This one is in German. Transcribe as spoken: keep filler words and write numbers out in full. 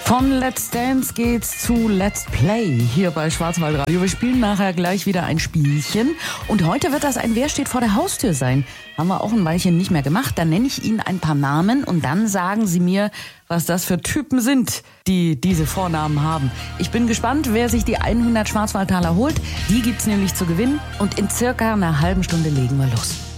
Von Let's Dance geht's zu Let's Play hier bei Schwarzwaldradio. Wir spielen nachher gleich wieder ein Spielchen. Und heute wird das ein Wer steht vor der Haustür sein. Haben wir auch ein Weilchen nicht mehr gemacht. Dann nenne ich Ihnen ein paar Namen und dann sagen Sie mir, was das für Typen sind, die diese Vornamen haben. Ich bin gespannt, wer sich die hundert Schwarzwaldtaler holt. Die gibt's nämlich zu gewinnen. Und in circa einer halben Stunde legen wir los.